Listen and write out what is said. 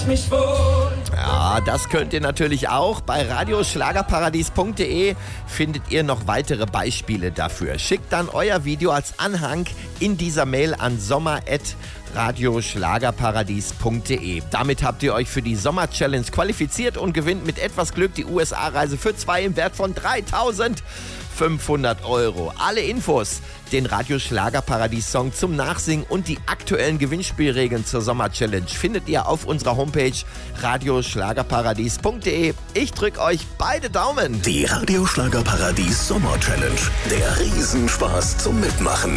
mich wohl. Ja, das könnt ihr natürlich auch. Bei radioschlagerparadies.de findet ihr noch weitere Beispiele dafür. Schickt dann euer Video als Anhang in dieser Mail an sommer@radioschlagerparadies.de. Damit habt ihr euch für die Sommer-Challenge qualifiziert und gewinnt mit etwas Glück die USA-Reise für 2 im Wert von 3.500 €. Alle Infos, den Radio-Schlager-Paradies-Song zum Nachsingen und die aktuellen Gewinnspielregeln zur Sommer-Challenge findet ihr auf unserer Homepage radioschlagerparadies.de. Ich drücke euch beide Daumen. Die Radio-Schlager-Paradies Sommer-Challenge. Der Riesenspaß zum Mitmachen.